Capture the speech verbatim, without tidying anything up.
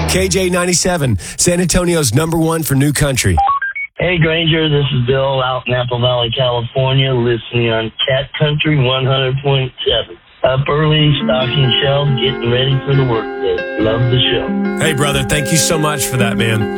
K J ninety-seven, San Antonio's number one for new country. Hey, Granger, this is Bill out in Apple Valley, California, listening on Cat Country one hundred point seven. Up early, stocking shelves, getting ready for the workday. Love the show. Hey, brother, thank you so much for that, man.